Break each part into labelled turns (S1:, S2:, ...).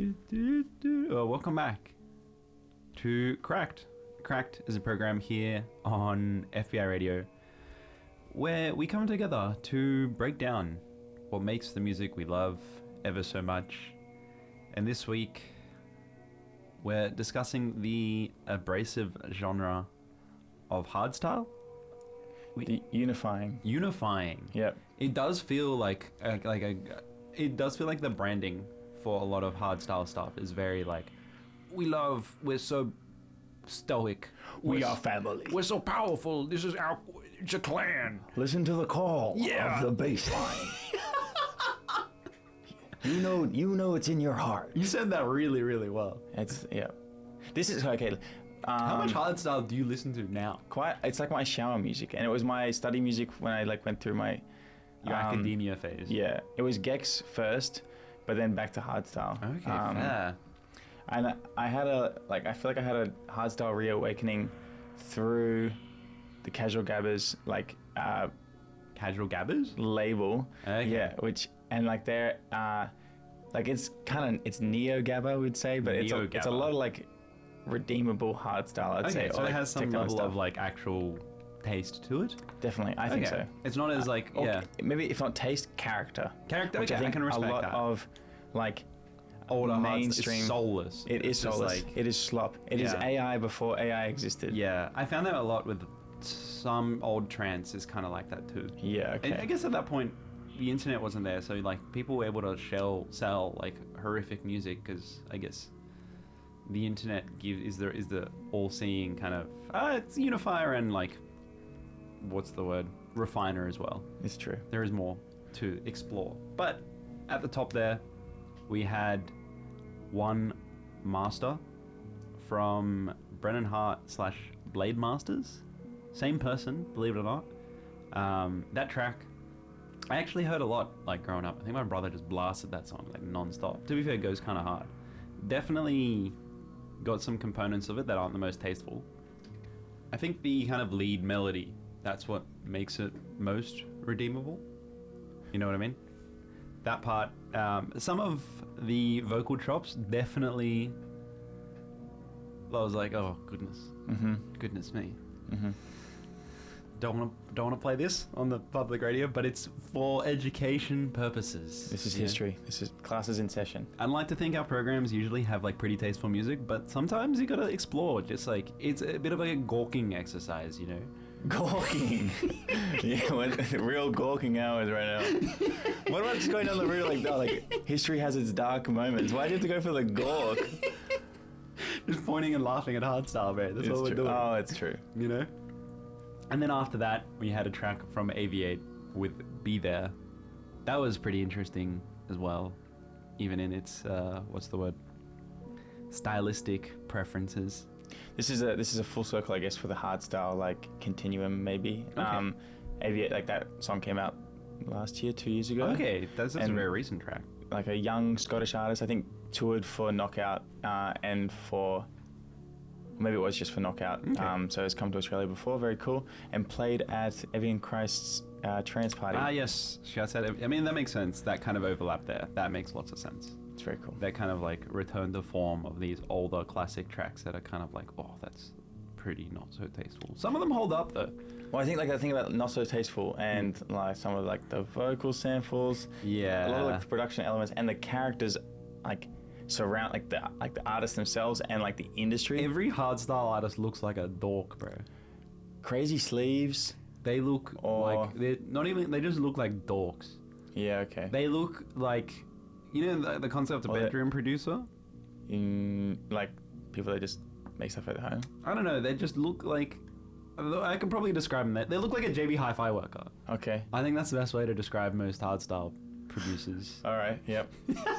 S1: Welcome back to Cracked. Cracked is a program here on FBI Radio where we come together to break down what makes the music we love ever so much. And this week, we're discussing the abrasive genre of hardstyle.
S2: The unifying.
S1: Yep. It does feel like the branding for a lot of hardstyle stuff is very like, we're so stoic.
S2: We are family.
S1: We're so powerful. It's a clan.
S2: Listen to the call
S1: Yeah.
S2: of the bass line. you know it's in your heart.
S1: You said that really, really well.
S2: This is okay.
S1: How much hardstyle do you listen to now?
S2: It's like my shower music, and it was my study music when I went through my
S1: Your academia phase.
S2: Yeah, it was Gex first, but then back to hardstyle.
S1: Okay, fair.
S2: And I feel like I had a hardstyle reawakening through the Casual Gabbers
S1: Casual Gabbers?
S2: label.
S1: Okay.
S2: Yeah, they're it's neo gabba, I would say, but it's a
S1: Neo-gabba.
S2: lot of like redeemable hardstyle, I'd say.
S1: So
S2: or,
S1: it has some
S2: techno
S1: level
S2: stuff.
S1: of like actual taste to it.
S2: Definitely, I think so.
S1: It's not as like
S2: Maybe if not taste, character.
S1: Character.
S2: Which
S1: Okay,
S2: I think
S1: I can respect
S2: a lot
S1: that.
S2: of like
S1: Older
S2: mainstream.
S1: It's soulless.
S2: It is
S1: It's just
S2: soulless.
S1: like-
S2: it is slop. It is
S1: Yeah.
S2: AI before AI existed.
S1: Yeah, I found that a lot with some old trance is kind of like that too.
S2: Yeah. Okay.
S1: I guess at that point, the internet wasn't there, so like people were able to sell like horrific music because I guess the internet is the all-seeing kind of it's unifier and like what's the word, refiner as well.
S2: It's true.
S1: There is more to explore, but at the top there we had one master from Brennan Hart / Blade Masters, same person, believe it or not. That track I actually heard a lot like growing up. I think my brother just blasted that song like non-stop. To be fair, it goes kind of hard. Definitely got some components of it that aren't the most tasteful. I think the kind of lead melody, that's what makes it most redeemable. You know what I mean? That part, some of the vocal chops definitely, I was like, oh goodness, goodness me. Don't want to play this on the public radio, but it's for education purposes.
S2: This is history. This is classes in session.
S1: I'd like to think our programs usually have like pretty tasteful music, but sometimes you gotta explore. Just like it's a bit of like a gawking exercise, you know.
S2: Gawking. Yeah, real gawking hours right now. What about just going down the route like history has its dark moments? Why do you have to go for the gawk?
S1: Just pointing and laughing at hardstyle, man. That's all we're doing.
S2: Oh, it's true.
S1: You know. And then after that, we had a track from Aviate with Be There. That was pretty interesting as well, even in its what's the word? Stylistic preferences.
S2: This is a full circle, I guess, for the hardstyle like continuum, maybe.
S1: Okay.
S2: Aviate, like that song came out last year, 2 years ago.
S1: Okay, that's a
S2: And-
S1: very recent track.
S2: Like a young Scottish artist, I think, toured for Knockout and for. Maybe it was just for Knockout.
S1: Okay.
S2: So it's come to Australia before, very cool, and played at Evian Christ's trance party.
S1: Yes, shouts out. I mean, that makes sense. That kind of overlap there. That makes lots of sense.
S2: It's very cool.
S1: That kind of like return to form of these older classic tracks that are kind of like, oh, that's pretty not so tasteful. Some of them hold up though.
S2: Well, I think like the thing about Not So Tasteful and like some of like the vocal samples,
S1: Yeah.
S2: a lot of like the production elements and the characters like surround like the artists themselves and like the industry.
S1: Every hardstyle artist looks like a dork, bro.
S2: Crazy sleeves.
S1: They look
S2: Or-
S1: like they're not even. They just look like dorks.
S2: Yeah, okay.
S1: They look like, you know, the concept of
S2: Or they-
S1: bedroom producer.
S2: Like people that just make stuff at home.
S1: I don't know. They just look like. I can probably describe them. They look like a JB Hi-Fi worker.
S2: Okay.
S1: I think that's the best way to describe most hardstyle producers.
S2: All right. Yep.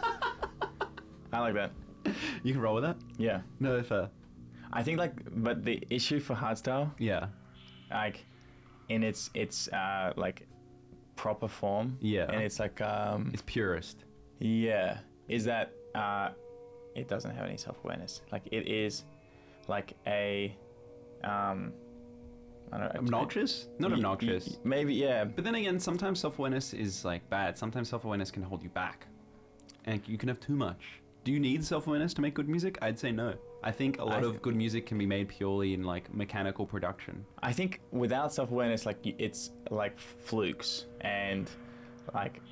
S2: I like that.
S1: You can roll with that.
S2: Yeah.
S1: No, fair.
S2: I think but the issue for hardstyle,
S1: Yeah.
S2: like in its like proper form.
S1: Yeah.
S2: And it's like
S1: It's purist.
S2: yeah, is that it doesn't have any self-awareness. Like it is like a I don't know.
S1: Obnoxious? Not obnoxious.
S2: Maybe, yeah.
S1: But then again, sometimes self-awareness is like bad. Sometimes self-awareness can hold you back. And you can have too much. Do you need self-awareness to make good music? I'd say no. I think a lot of good music can be made purely in like mechanical production.
S2: I think without self-awareness, like it's like flukes and like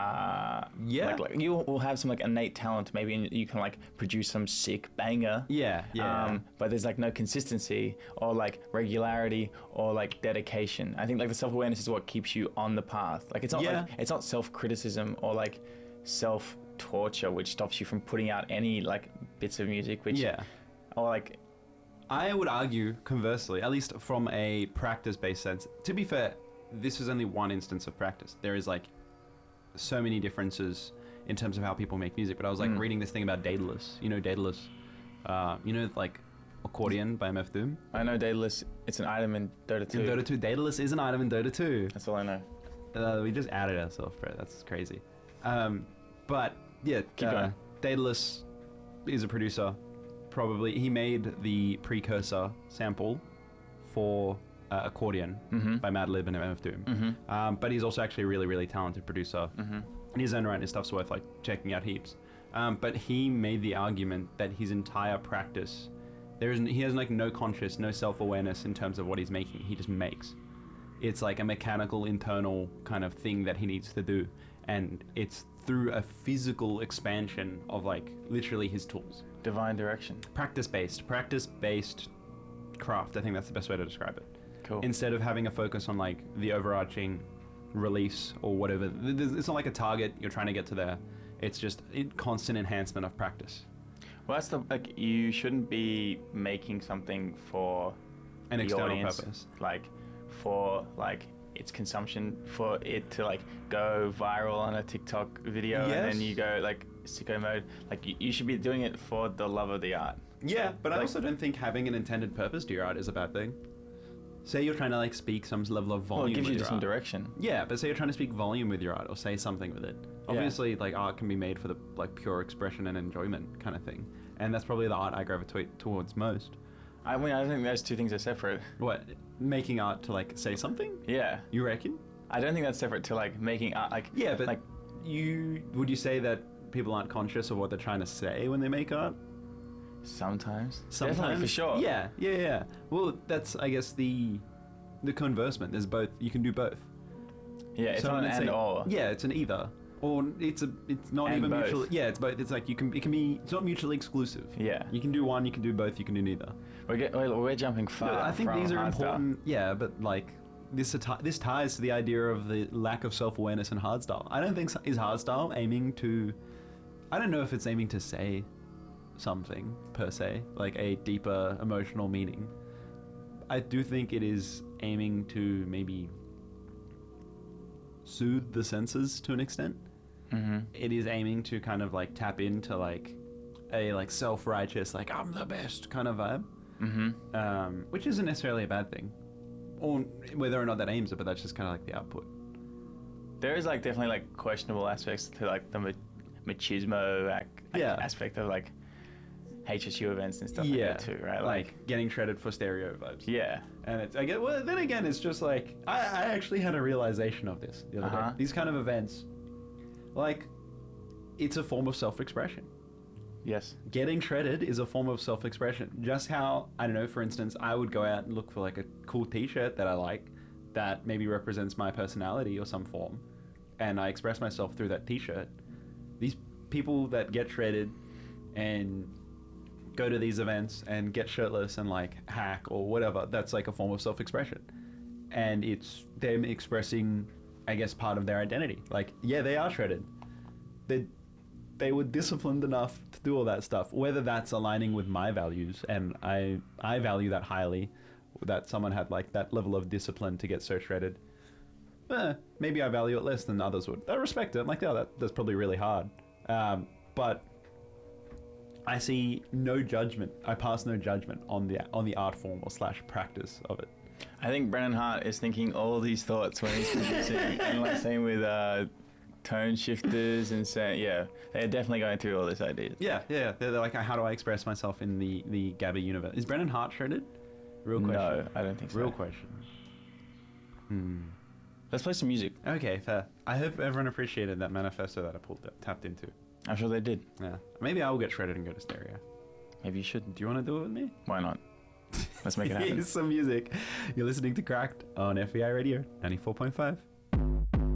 S2: like you will have some like innate talent maybe, and you can like produce some sick banger.
S1: Yeah.
S2: But there's like no consistency or like regularity or like dedication. I think like the self-awareness is what keeps you on the path. Like it's not like it's not self-criticism or like self-torture which stops you from putting out any like bits of music which or like
S1: I would argue conversely, at least from a practice-based sense. To be fair, this is only one instance of practice. There is like so many differences in terms of how people make music, but I was like reading this thing about Daedalus. You know Daedalus? Like Accordion by MF Doom?
S2: I know Daedalus, it's an item in Dota 2.
S1: In Dota 2, Daedalus is an item in Dota 2.
S2: That's all I know.
S1: We just added ourselves, bro. That's crazy. But yeah,
S2: Keep going.
S1: Daedalus is a producer. Probably he made the precursor sample for Accordion by Madlib and MF Doom. But he's also actually a really, really talented producer. In his own right, his stuff's worth like checking out heaps. But he made the argument that his entire practice, he has like no conscious, no self-awareness in terms of what he's making. He just makes. It's like a mechanical internal kind of thing that he needs to do. And it's through a physical expansion of like literally his tools.
S2: Divine direction.
S1: Practice-based craft. I think that's the best way to describe it.
S2: Cool.
S1: Instead of having a focus on like the overarching release or whatever. It's not like a target you're trying to get to there. It's just constant enhancement of practice.
S2: Well, that's like you shouldn't be making something for
S1: An
S2: the
S1: external
S2: audience,
S1: purpose.
S2: like for like its consumption, for it to like go viral on a TikTok video and then you go like sicko mode. Like you should be doing it for the love of the art.
S1: Yeah, but I also don't think having an intended purpose to your art is a bad thing. Say you're trying to like speak some level of volume.
S2: Well, it gives
S1: with
S2: you
S1: your
S2: some
S1: art.
S2: direction.
S1: Yeah, but say you're trying to speak volume with your art or say something with it. Obviously, like art can be made for the like pure expression and enjoyment kind of thing, and that's probably the art I gravitate towards most.
S2: I mean, I think those two things are separate.
S1: What, making art to like say something?
S2: Yeah.
S1: You reckon?
S2: I don't think that's separate to like making art. Like
S1: Yeah, but
S2: like
S1: would you say that people aren't conscious of what they're trying to say when they make art?
S2: sometimes.
S1: Sometimes,
S2: Definitely, for sure.
S1: Yeah. Well, that's I guess the conversement. There's both. You can do both.
S2: Yeah, it's
S1: So
S2: not an
S1: let's
S2: and
S1: say-
S2: or.
S1: Yeah, it's an either. Or it's not
S2: And
S1: even
S2: both.
S1: mutually. Yeah, it's both. It's like it can be. It's not mutually exclusive.
S2: Yeah.
S1: You can do one. You can do both. You can do neither.
S2: We're jumping far.
S1: I think
S2: from
S1: these are
S2: hardstyle.
S1: important. Yeah, but like this ties to the idea of the lack of self-awareness in hardstyle. I don't think is hardstyle aiming to. I don't know if it's aiming to say something per se, like a deeper emotional meaning. I do think it is aiming to maybe soothe the senses to an extent.
S2: Mm-hmm.
S1: It is aiming to kind of like tap into like a like self-righteous, like I'm the best kind of vibe, which isn't necessarily a bad thing, or whether or not that aims it, but that's just kind of like the output.
S2: There is like definitely like questionable aspects to like the machismo aspect of like HSU events and stuff like that too, right?
S1: Like getting shredded for stereo vibes.
S2: Yeah.
S1: And it's then again it's just like I actually had a realization of this the other day. These kind of events, like, it's a form of self-expression.
S2: Yes.
S1: Getting shredded is a form of self-expression. Just how, I don't know, for instance, I would go out and look for like a cool t-shirt that I like that maybe represents my personality or some form, and I express myself through that t-shirt. These people that get shredded and go to these events and get shirtless and like hack or whatever, that's like a form of self-expression. And it's them expressing, I guess, part of their identity. Like, yeah, they are shredded. They were disciplined enough to do all that stuff. Whether that's aligning with my values, and I value that highly, that someone had like that level of discipline to get so shredded. Maybe I value it less than others would. I respect it. I'm like, oh, that's probably really hard. But I see no judgment. I pass no judgment on the art form or / practice of it.
S2: I think Brennan Hart is thinking all these thoughts when he's producing, and like same with tone shifters and saying, they're definitely going through all these ideas.
S1: Yeah. They're like, how do I express myself in the Gabby universe? Is Brennan Hart shredded? Real question.
S2: No, I don't think so.
S1: Real question.
S2: Let's play some music.
S1: Okay, fair. I hope everyone appreciated that manifesto that I tapped into.
S2: I'm sure they did.
S1: Yeah. Maybe I will get shredded and go to stereo.
S2: Maybe you should.
S1: Do you want to do it with me?
S2: Why not? Let's make it happen.
S1: Here's some music. You're listening to Cracked on FEI Radio 94.5.